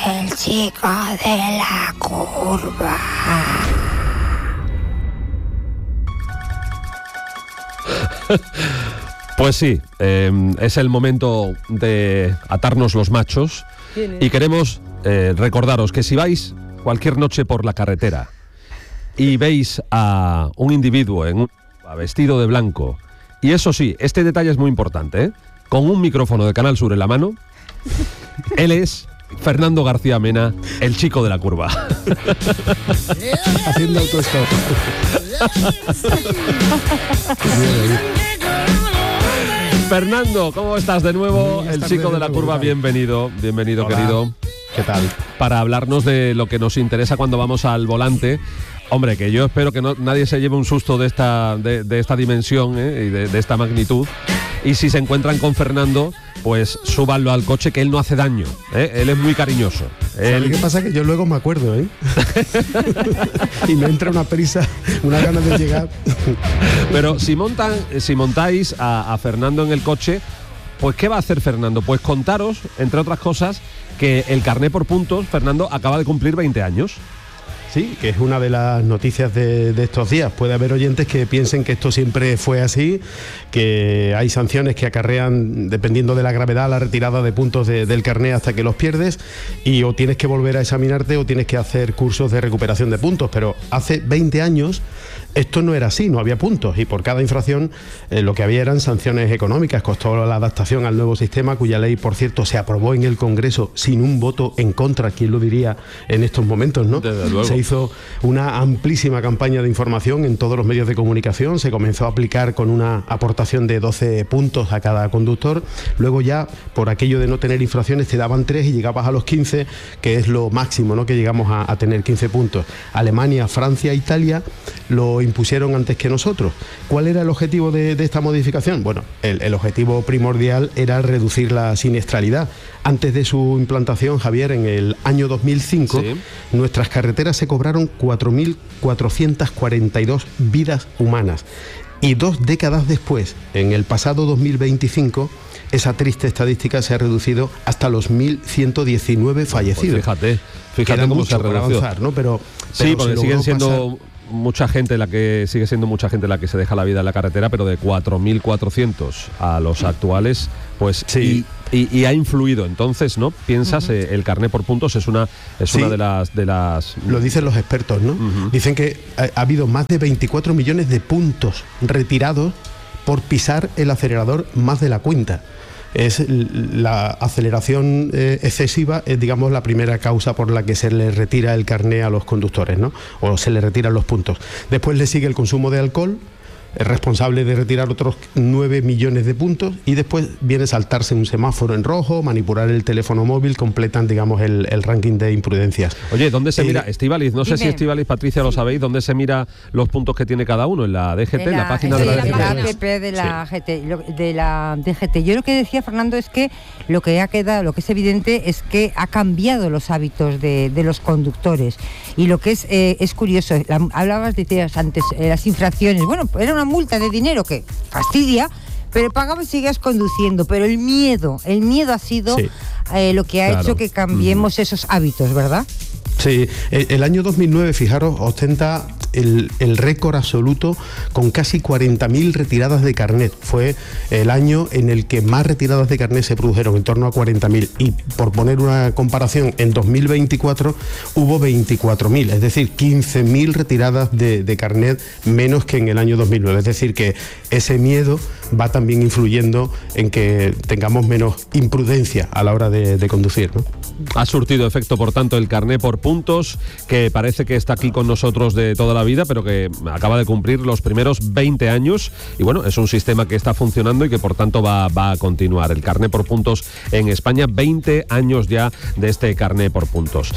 el chico de la curva. Pues sí, es el momento de atarnos los machos y queremos recordaros que si vais cualquier noche por la carretera y veis a un individuo vestido de blanco, y eso sí, este detalle es muy importante, con un micrófono de Canal Sur en la mano, él es Fernando García Mena, el chico de la curva. Haciendo autostop. Fernando, ¿cómo estás de nuevo? El chico de la curva, bienvenido, Hola. querido. ¿Qué tal? Para hablarnos de lo que nos interesa cuando vamos al volante. Hombre, que yo espero que nadie se lleve un susto de esta dimensión y de esta magnitud. Y si se encuentran con Fernando, pues súbanlo al coche, que él no hace daño. Él es muy cariñoso. ¿Sabes qué pasa? Que yo luego me acuerdo, y me entra una prisa, una ganas de llegar. Pero si montáis a Fernando en el coche, pues ¿qué va a hacer Fernando? Pues contaros, entre otras cosas, que el carné por puntos, Fernando, acaba de cumplir 20 años. Sí, que es una de las noticias de estos días. Puede haber oyentes que piensen que esto siempre fue así, que hay sanciones que acarrean, dependiendo de la gravedad, la retirada de puntos del carné hasta que los pierdes, y o tienes que volver a examinarte o tienes que hacer cursos de recuperación de puntos. Pero hace 20 años esto no era así, no había puntos, y por cada infracción lo que había eran sanciones económicas. Costó la adaptación al nuevo sistema, cuya ley, por cierto, se aprobó en el Congreso sin un voto en contra. ¿Quién lo diría en estos momentos, no? Desde luego. Se hizo una amplísima campaña de información en todos los medios de comunicación, se comenzó a aplicar con una aportación de 12 puntos a cada conductor. Luego ya, por aquello de no tener infracciones, te daban 3 y llegabas a los 15, que es lo máximo, ¿no?, que llegamos a tener 15 puntos. Alemania, Francia, Italia lo impusieron antes que nosotros. ¿Cuál era el objetivo de esta modificación? Bueno, el objetivo primordial era reducir la siniestralidad. Antes de su implantación, Javier, en el año 2005, sí, nuestras carreteras se cobraron 4.442 vidas humanas. Y 2 décadas después, en el pasado 2025, esa triste estadística se ha reducido hasta los 1.119 fallecidos. Pues fíjate cómo se ha reducido. Avanzar, ¿no? Pero sí, porque siguen siendo pasar. mucha gente la que se deja la vida en la carretera, pero de 4.400 a los actuales, pues sí. Y ha influido. Entonces, ¿no? Piensas, el carné por puntos es una de las Lo dicen los expertos, ¿no? Dicen que ha habido más de 24 millones de puntos retirados por pisar el acelerador más de la cuenta. Es la aceleración excesiva, es, digamos, la primera causa por la que se le retira el carné a los conductores, ¿no? O se le retiran los puntos. Después le sigue el consumo de alcohol, es responsable de retirar otros 9 millones de puntos, y después viene saltarse un semáforo en rojo, manipular el teléfono móvil, completan, digamos, el ranking de imprudencias. Oye, ¿dónde se mira? Estíbaliz, no sé si Estíbaliz, Patricia, lo sabéis, ¿dónde se mira los puntos que tiene cada uno? En la DGT, en la página de la DGT. La app de la GT, de la DGT. Yo lo que decía, Fernando, es que lo que es evidente es que ha cambiado los hábitos de los conductores. Y lo que es curioso, decías antes, las infracciones. Bueno, era una multa de dinero que fastidia, pero pagabas y seguías conduciendo. Pero el miedo ha sido lo que ha hecho que cambiemos esos hábitos, ¿verdad? Sí, el año 2009, fijaros, ostenta el récord absoluto con casi 40.000 retiradas de carnet. Fue el año en el que más retiradas de carnet se produjeron, en torno a 40.000. Y por poner una comparación, en 2024 hubo 24.000, es decir, 15.000 retiradas de carnet menos que en el año 2009. Es decir, que ese miedo va también influyendo en que tengamos menos imprudencia a la hora de conducir, ¿no? Ha surtido efecto, por tanto, el carné por puntos, que parece que está aquí con nosotros de toda la vida, pero que acaba de cumplir los primeros 20 años. Y bueno, es un sistema que está funcionando y que por tanto va a continuar. El carné por puntos en España, 20 años ya de este carné por puntos.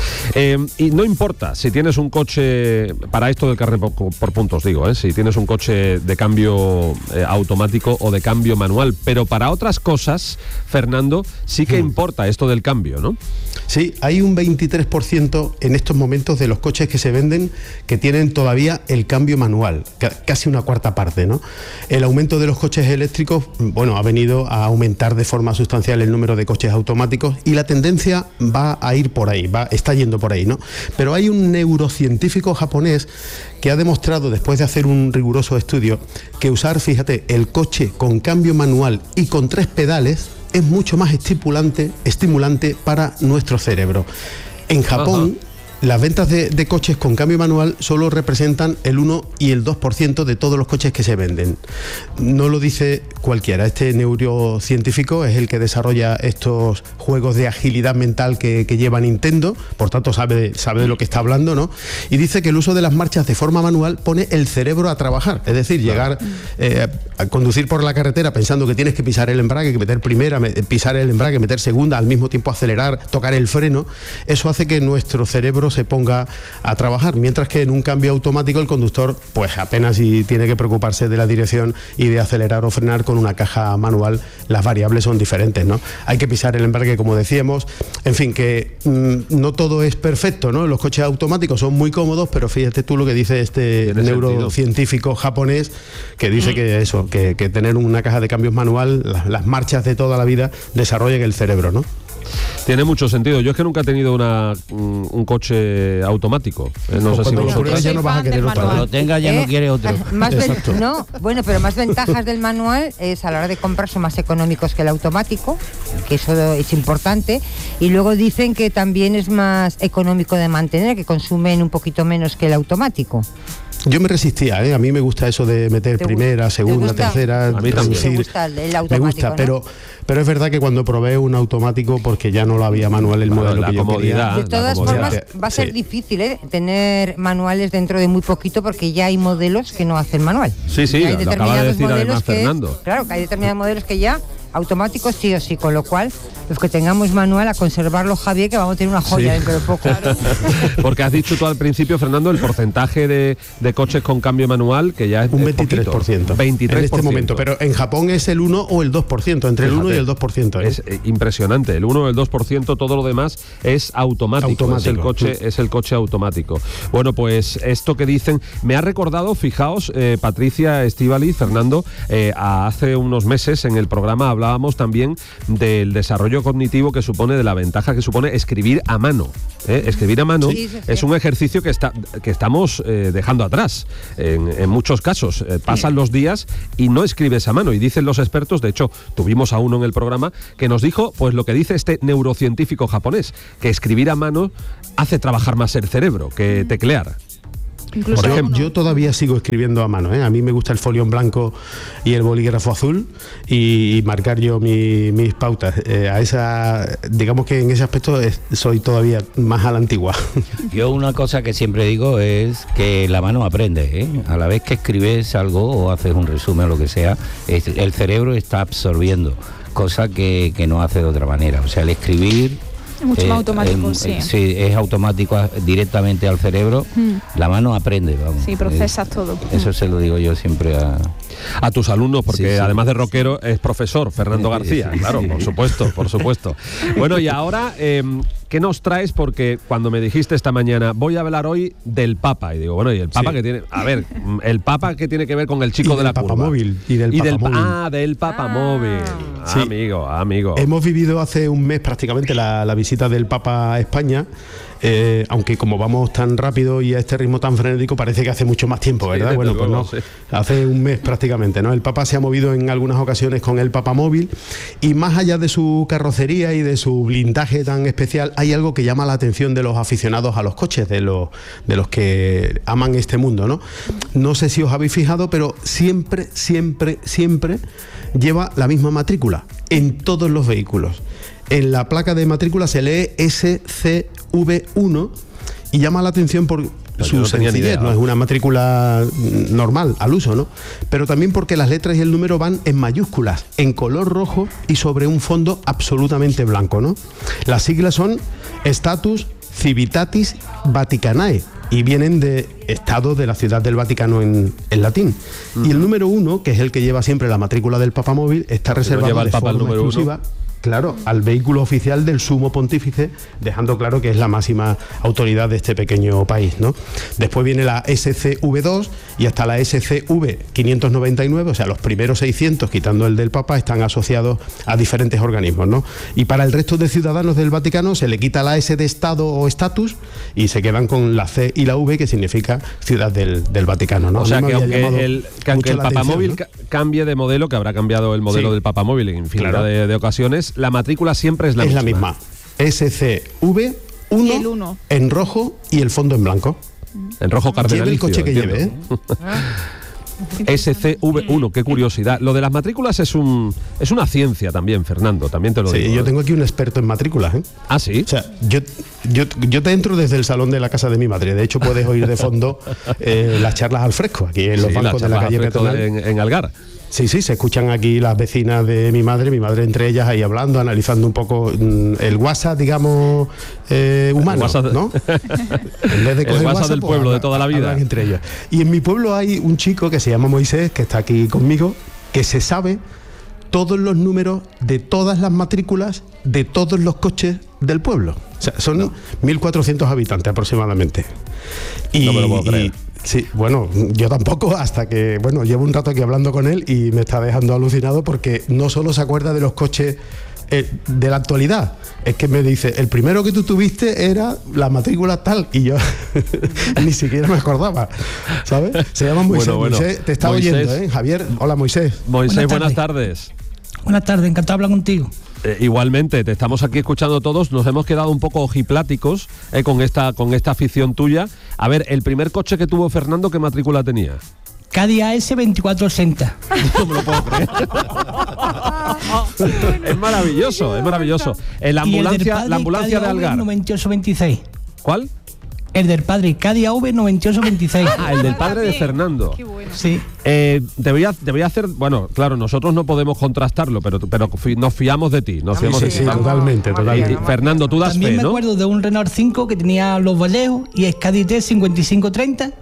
Y no importa si tienes un coche, para esto del carné por puntos digo, si tienes un coche de cambio automático o de cambio manual, pero para otras cosas, Fernando, sí que importa esto del cambio, ¿no? Sí, hay un 23% en estos momentos de los coches que se venden que tienen todavía el cambio manual, casi una cuarta parte, ¿no? El aumento de los coches eléctricos, bueno, ha venido a aumentar de forma sustancial el número de coches automáticos y la tendencia va a ir por ahí, está yendo por ahí, ¿no? Pero hay un neurocientífico japonés que ha demostrado, después de hacer un riguroso estudio, que usar, fíjate, el coche con cambio manual y con 3 pedales es mucho más estimulante para nuestro cerebro. En Japón, las ventas de coches con cambio manual solo representan el 1 y el 2% de todos los coches que se venden. No lo dice cualquiera. Este neurocientífico es el que desarrolla estos juegos de agilidad mental que lleva Nintendo, por tanto sabe de lo que está hablando, ¿no? Y dice que el uso de las marchas de forma manual pone el cerebro a trabajar, es decir, llegar a conducir por la carretera pensando que tienes que pisar el embrague, que meter primera, pisar el embrague, meter segunda, al mismo tiempo acelerar, tocar el freno. Eso hace que nuestro cerebro se ponga a trabajar, mientras que en un cambio automático el conductor pues apenas si tiene que preocuparse de la dirección y de acelerar o frenar. Con una caja manual las variables son diferentes, ¿no? Hay que pisar el embrague, como decíamos, en fin, que no todo es perfecto, ¿no? Los coches automáticos son muy cómodos, pero fíjate tú lo que dice este neurocientífico japonés, que dice que tener una caja de cambios manual, las marchas de toda la vida desarrollan el cerebro, ¿no? Tiene mucho sentido. Yo es que nunca he tenido un coche automático. No sé si vosotros. Ya no vas a querer otro. Cuando lo tenga ya no quiere otro. No, bueno, pero más ventajas del manual es a la hora de comprar son más económicos que el automático, que eso es importante. Y luego dicen que también es más económico de mantener, que consumen un poquito menos que el automático. Yo me resistía, a mí me gusta eso de meter primera, segunda, tercera, a mí también. Me gusta el automático, me gusta, ¿no? pero es verdad que cuando probé un automático, porque ya no lo había manual el modelo que yo quería. De todas formas, va a ser difícil tener manuales dentro de muy poquito, porque ya hay modelos que no hacen manual. Sí, hay lo acaba de decir además Fernando. Claro, que hay determinados modelos que ya automáticos sí o sí, con lo cual los que tengamos manual a conservarlo, Javier, que vamos a tener una joya dentro de poco. Porque has dicho tú al principio, Fernando, el porcentaje de coches con cambio manual, que ya es un 23%. 23% en este momento, pero en Japón es el 1 o el 2%, entre el 1 y el 2%. Es impresionante, el 1 o el 2%, todo lo demás es automático. Es el coche automático. Bueno, pues esto que dicen, me ha recordado, fijaos, Patricia, Estíbaliz, Fernando, hace unos meses en el programa hablábamos también del desarrollo cognitivo que supone, de la ventaja que supone escribir a mano. Escribir a mano es un ejercicio que estamos dejando atrás en muchos casos. Pasan los días y no escribes a mano, y dicen los expertos, de hecho tuvimos a uno en el programa que nos dijo pues lo que dice este neurocientífico japonés, que escribir a mano hace trabajar más el cerebro que teclear. Por ejemplo, yo todavía sigo escribiendo a mano, A mí me gusta el folio en blanco y el bolígrafo azul, y marcar yo mis pautas. Digamos que en ese aspecto soy todavía más a la antigua. Yo una cosa que siempre digo es que la mano aprende, A la vez que escribes algo o haces un resumen o lo que sea, el cerebro está absorbiendo, cosa que no hace de otra manera. O sea, el escribir es mucho más automático, sí, es automático directamente al cerebro. La mano aprende, vamos. Sí, procesas todo. Eso se lo digo yo siempre a tus alumnos, porque además de rockero es profesor, Fernando García. Claro, por supuesto. Bueno, y ahora, ¿qué nos traes? Porque cuando me dijiste esta mañana, voy a hablar hoy del Papa, y digo, bueno, ¿y el Papa que tiene? A ver, ¿el Papa qué tiene que ver con el chico de la curva? Móvil, del Papa móvil. Sí. Amigo. Hemos vivido hace un mes prácticamente la visita del Papa a España. Aunque como vamos tan rápido y a este ritmo tan frenético, parece que hace mucho más tiempo, ¿verdad? Sí, bueno, pues no, hace un mes prácticamente, ¿no? El Papa se ha movido en algunas ocasiones con el Papa móvil, y más allá de su carrocería y de su blindaje tan especial, hay algo que llama la atención de los aficionados a los coches, de los que aman este mundo, ¿no? No sé si os habéis fijado, pero siempre lleva la misma matrícula en todos los vehículos. En la placa de matrícula se lee SCV1 y llama la atención por su sencillez. No es una matrícula normal, al uso, ¿no? Pero también porque las letras y el número van en mayúsculas, en color rojo y sobre un fondo absolutamente blanco, ¿no? Las siglas son Status Civitatis Vaticanae y vienen de Estado de la Ciudad del Vaticano en latín. Y el número 1, que es el que lleva siempre la matrícula del Papa móvil, está reservado de forma exclusiva. claro, al vehículo oficial del sumo pontífice, dejando claro que es la máxima autoridad de este pequeño país, ¿no? Después viene la SCV2 y hasta la SCV 599, o sea, los primeros 600, quitando el del Papa, están asociados a diferentes organismos, ¿no? Y para el resto de ciudadanos del Vaticano se le quita la S de Estado o estatus y se quedan con la C y la V, que significa ciudad del Vaticano, ¿no? O sea, que aunque el papamóvil, ¿no?, cambie de modelo, que habrá cambiado el modelo del papamóvil en infinidad de ocasiones, la matrícula siempre es la misma. Es la misma. SCV1 en rojo y el fondo en blanco. En rojo cardenalicio. Lleve el coche que lleve, ¿eh? SCV1, qué curiosidad. Lo de las matrículas es una ciencia también, Fernando, también te lo digo. Sí, yo tengo aquí un experto en matrículas, ¿eh? ¿Ah, sí? O sea, yo te entro desde el salón de la casa de mi madre. De hecho, puedes oír de fondo las charlas al fresco, aquí en los bancos de la calle peatonal. En Algar. Sí, se escuchan aquí las vecinas de mi madre entre ellas ahí hablando, analizando un poco el WhatsApp, digamos, humano, ¿no? En vez de el WhatsApp del pueblo de toda la vida. Entre ellas. Y en mi pueblo hay un chico que se llama Moisés, que está aquí conmigo, que se sabe todos los números de todas las matrículas de todos los coches del pueblo. O sea, son 1.400 habitantes aproximadamente. Y, no me lo puedo creer. Sí, bueno, yo tampoco, hasta que, bueno, llevo un rato aquí hablando con él y me está dejando alucinado porque no solo se acuerda de los coches de la actualidad, es que me dice, el primero que tú tuviste era la matrícula tal, y yo ni siquiera me acordaba, ¿sabes? Se llama Moisés. Bueno, Moisés, te está oyendo, ¿eh? Javier, hola Moisés. Moisés, buenas tardes. Buenas tardes, encantado de hablar contigo. Igualmente, te estamos aquí escuchando todos, nos hemos quedado un poco ojipláticos con esta afición tuya. A ver, el primer coche que tuvo Fernando, ¿qué matrícula tenía? Caddy AS 2460. No me lo puedo creer. Es maravilloso, es maravilloso. La ambulancia de Algar. 9826. ¿Cuál? El del padre, Caddy AV 9826. Ah, el del padre de Fernando. Qué bueno. Sí. Te voy a hacer, bueno, claro, nosotros no podemos contrastarlo, pero nos fiamos de ti. Sí, totalmente. Fernando, tú das También fe, me ¿no? acuerdo de un Renault 5 que tenía los Vallejos y es Caddy T 5530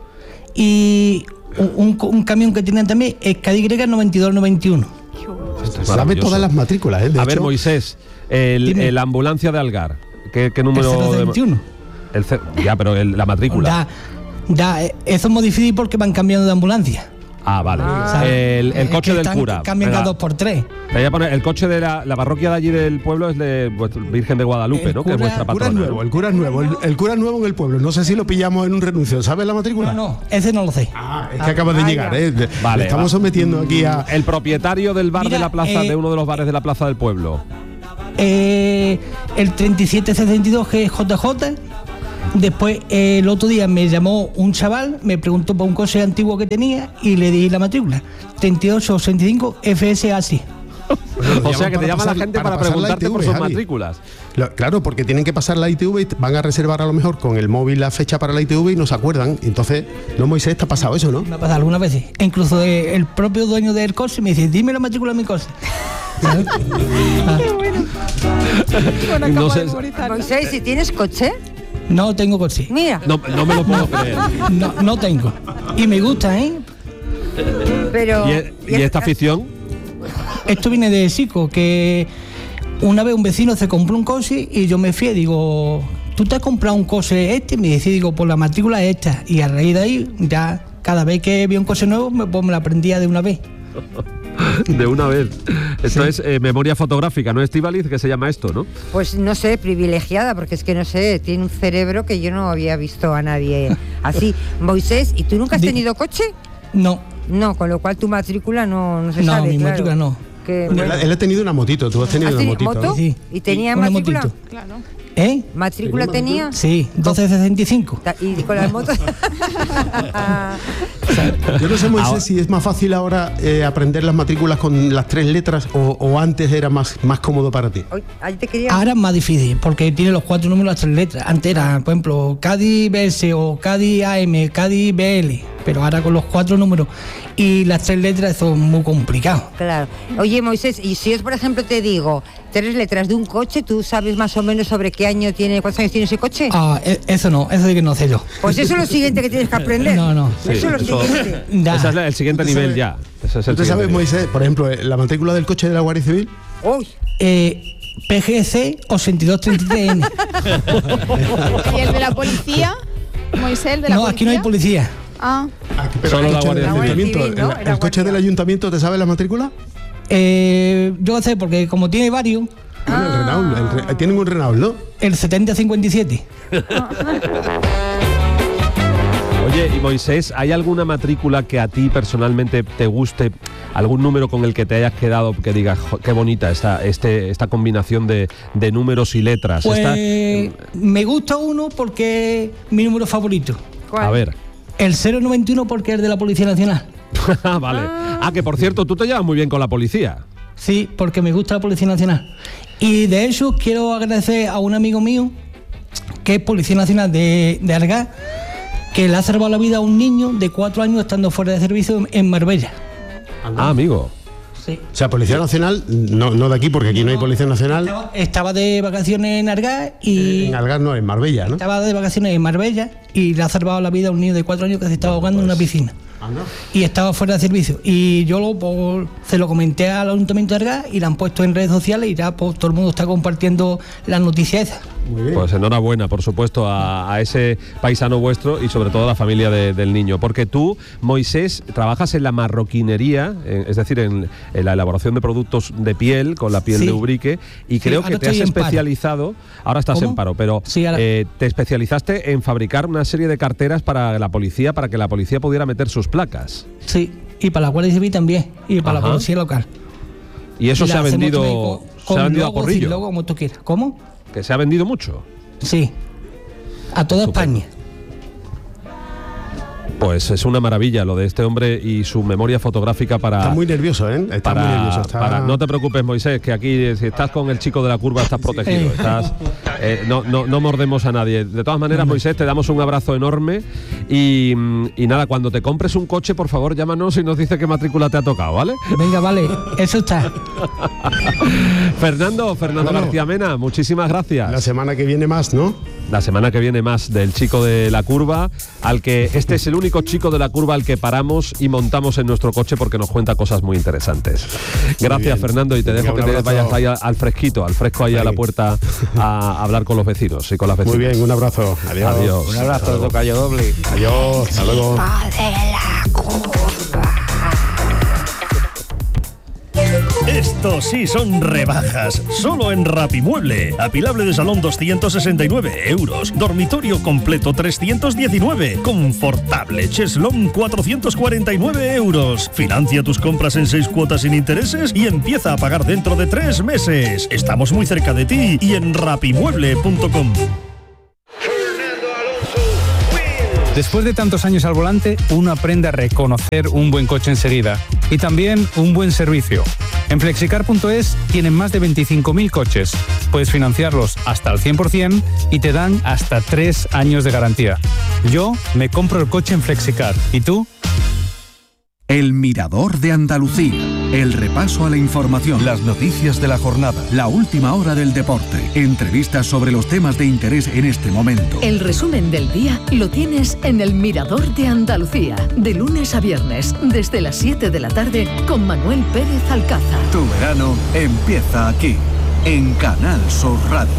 y un camión que tenían también es Caddy Y 9291. Sabe todas las matrículas, ¿eh? A ver, Moisés, la ambulancia de Algar, ¿qué número? El 021. Ya, pero la matrícula. Eso es muy difícil porque van cambiando de ambulancia. Ah, vale. El coche del cura. Cambian cada 2x3. Te voy a poner, el coche de la parroquia de allí del pueblo es de Virgen de Guadalupe, ¿no? Que es vuestra patrona. El cura es nuevo en el pueblo. No sé si lo pillamos en un renuncio. ¿Sabes la matrícula? No, ese no lo sé. Es que acaba de llegar, ¿eh? Vale. Estamos sometiendo aquí a... El propietario del bar de la plaza, de uno de los bares de la plaza del pueblo. El 3762, que es JJ. Después, el otro día me llamó un chaval, me preguntó por un coche antiguo que tenía y le di la matrícula. 3865 FSAC. O sea que te llama la gente para preguntarte por sus matrículas. Claro, porque tienen que pasar la ITV y van a reservar a lo mejor con el móvil la fecha para la ITV y no se acuerdan. Entonces, no, Moisés, te ha pasado eso, ¿no? Me ha pasado algunas veces. E incluso el propio dueño del coche me dice, dime la matrícula de mi coche. Qué bueno. Bueno, No sé, Moisés, si tienes coche, No tengo coche. mira. no me lo puedo creer. No tengo. Y me gusta, ¿eh? Pero ¿Y esta afición? Esto viene de Sico, que una vez un vecino se compró un coche y yo me fui y digo, ¿tú te has comprado un coche este? Me dice, digo, por la matrícula es esta. Y a raíz de ahí, ya cada vez que vi un coche nuevo, me lo aprendía de una vez. De una vez. Esto es memoria fotográfica, ¿no, Estíbaliz? Que se llama esto, ¿no? Pues no sé, privilegiada, porque es que no sé, tiene un cerebro que yo no había visto a nadie así. Moisés, ¿y tú nunca has tenido coche? No. No, con lo cual tu matrícula no se sabe. No, mi claro. matrícula no. Que, Bueno, él ha tenido una motito, tú has tenido una motito. ¿Moto? Sí. ¿Y tenía Una matrícula? motito. Claro. ¿Eh? ¿Matrícula tenía? Sí, 1265. ¿Y con las motos? Yo no sé, Moisés, si es más fácil ahora aprender las matrículas con las 3 letras o antes era más cómodo para ti. Ahí te quería... Ahora es más difícil, porque tiene los 4 números, las 3 letras. Antes era, por ejemplo, Caddy BS o Caddy AM, Caddy BL, pero ahora con los 4 números y las 3 letras eso es muy complicado. Claro. Oye, Moisés, y si es, por ejemplo, te digo 3 letras de un coche, ¿tú sabes más o menos sobre qué año tiene, cuántos años tiene ese coche? Eso no, eso sí que no sé yo. Pues eso es lo siguiente que tienes que aprender. No. Sí, eso es lo siguiente. Ya. Ese es el siguiente nivel ya. Ese es el ¿Tú sabes, siguiente. Moisés, por ejemplo, la matrícula del coche de la Guardia Civil? Uy. PGC 8233N. ¿Y el de la policía? Moisés, el de la No, policía. aquí no hay policía. Ah, Pero Solo el la coche Guardia del Civil. ayuntamiento, ¿no? el coche del ayuntamiento, ¿te sabe la matrícula? Yo lo sé, porque como tiene varios, Bueno, el Renault, tienen un Renault, ¿no? el 7057. Oye, y Moisés, ¿hay alguna matrícula que a ti personalmente te guste? ¿Algún número con el que te hayas quedado que digas, qué bonita esta combinación de números y letras? Pues me gusta uno porque es mi número favorito. ¿Cuál? A ver. El 091 porque es de la Policía Nacional. Vale. Que por cierto, tú te llevas muy bien con la policía. Sí, porque me gusta la Policía Nacional. Y de hecho quiero agradecer a un amigo mío que es Policía Nacional de Argás, que le ha salvado la vida a un niño de 4 años estando fuera de servicio en Marbella. Amigo. Sí. O sea, Policía Nacional, no de aquí, porque aquí no hay Policía Nacional. Estaba de vacaciones en Argás y En Algar no, en Marbella, ¿no? estaba de vacaciones en Marbella y le ha salvado la vida a un niño de 4 años que se estaba ahogando en una piscina. Y estaba fuera de servicio. Y yo se lo comenté al Ayuntamiento de Argás y la han puesto en redes sociales y ya pues, todo el mundo está compartiendo las noticias esas. Muy bien. Pues enhorabuena, por supuesto, a ese paisano vuestro y sobre todo a la familia del niño. Porque tú, Moisés, trabajas en la marroquinería, es decir, en la elaboración de productos de piel, con la piel Sí. de ubrique, y Sí, creo ahora que te has estoy en paro. especializado, ahora estás ¿Cómo? en paro, pero Sí, ahora- te especializaste en fabricar una serie de carteras para la policía, para que la policía pudiera meter sus placas. Sí, y para la Guardia Civil también, y para Ajá. la Policía Local. Y eso Y se la ha hacemos vendido, también se ha vendido a logos, porrillo. sin logo, como tú quieras. ¿Cómo? Que se ha vendido mucho. Sí, a toda Estupendo. España. Pues es una maravilla lo de este hombre y su memoria fotográfica para... Está muy nervioso, ¿eh? Está muy nervioso. No te preocupes, Moisés, que aquí si estás con el chico de la curva estás protegido. Estás, no mordemos a nadie. De todas maneras, Moisés, te damos un abrazo enorme y nada, cuando te compres un coche, por favor, llámanos y nos dice qué matrícula te ha tocado, ¿vale? Venga, vale, eso está. Fernando Bueno. García Mena, muchísimas gracias. La semana que viene más, ¿no? La semana que viene más del chico de la curva, al que este es el único chico de la curva al que paramos y montamos en nuestro coche porque nos cuenta cosas muy interesantes. Gracias, bien. Fernando, y te Venga, dejo que un te abrazo. vayas ahí al fresquito, al fresco ahí a la puerta a hablar con los vecinos y con las vecinas. Muy bien, un abrazo. Adiós. Adiós. Un abrazo, tocayo doble. Adiós, hasta luego. de la curva. Estos sí son rebajas, solo en Rapimueble. Apilable de salón 269 euros, dormitorio completo 319, confortable cheslón 449 euros. Financia tus compras en 6 cuotas sin intereses y empieza a pagar dentro de 3 meses. Estamos muy cerca de ti y en rapimueble.com. Después de tantos años al volante, uno aprende a reconocer un buen coche enseguida y también un buen servicio. En flexicar.es tienen más de 25.000 coches. Puedes financiarlos hasta el 100% y te dan hasta 3 años de garantía. Yo me compro el coche en Flexicar. ¿Y tú? El Mirador de Andalucía. El repaso a la información, las noticias de la jornada, la última hora del deporte, entrevistas sobre los temas de interés en este momento. El resumen del día lo tienes en El Mirador de Andalucía, de lunes a viernes, desde las 7 de la tarde, con Manuel Pérez Alcázar. Tu verano empieza aquí, en Canal Sur Radio.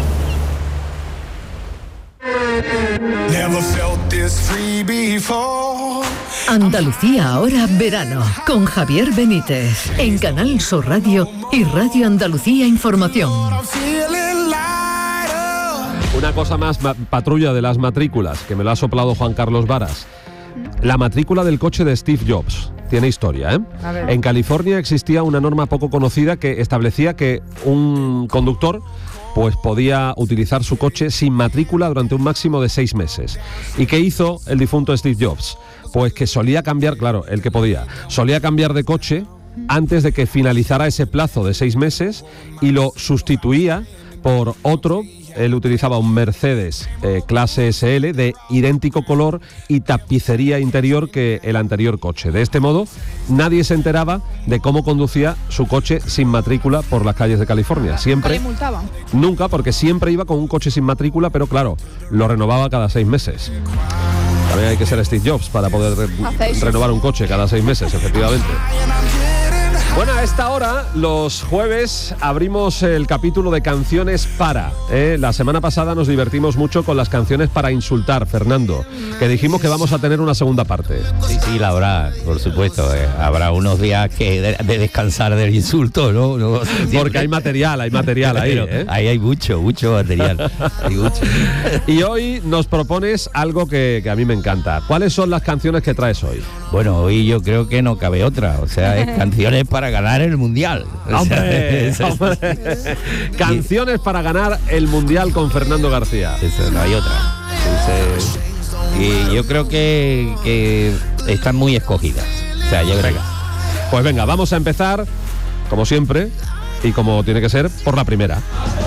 Andalucía ahora verano, con Javier Benítez, en Canal Sur Radio y Radio Andalucía Información. Una cosa más, patrulla de las matrículas, que me lo ha soplado Juan Carlos Varas. La matrícula del coche de Steve Jobs tiene historia, ¿eh? A ver. En California existía una norma poco conocida que establecía que un conductor pues podía utilizar su coche sin matrícula durante un máximo de 6 meses. ¿Y qué hizo el difunto Steve Jobs? Pues que solía cambiar, claro, el que podía, solía cambiar de coche antes de que finalizara ese plazo de 6 meses y lo sustituía por otro. Él utilizaba un Mercedes clase SL de idéntico color y tapicería interior que el anterior coche. De este modo, nadie se enteraba de cómo conducía su coche sin matrícula por las calles de California. Siempre, le multaban. nunca, porque siempre iba con un coche sin matrícula, pero claro, lo renovaba cada 6 meses. También hay que ser Steve Jobs para poder Hace eso. renovar un coche cada 6 meses, efectivamente. Bueno, a esta hora, los jueves, abrimos el capítulo de canciones para. La semana pasada nos divertimos mucho con las canciones para insultar, Fernando, que dijimos que vamos a tener una segunda parte. Sí, la habrá, por supuesto. Habrá unos días que de descansar del insulto, ¿no? Porque hay material ahí. Ahí hay mucho material. Hay mucho. Y hoy nos propones algo que a mí me encanta. ¿Cuáles son las canciones que traes hoy? Bueno, hoy yo creo que no cabe otra. O sea, es canciones para ganar el Mundial. ¡Hombre! Canciones para ganar el Mundial con Fernando García. Eso, no hay otra. Y yo creo que están muy escogidas. O sea, yo creo que... Pues venga, vamos a empezar, como siempre, y como tiene que ser, por la primera.